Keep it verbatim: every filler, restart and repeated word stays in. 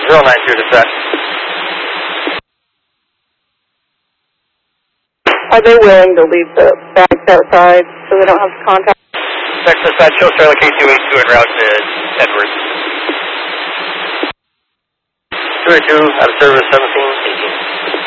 zero nine two dispatch. Are they willing to leave the bags outside so they don't have to contact? Next dispatch, show Charlie K two eight two en route to Edwards. two eight two, out of service, seven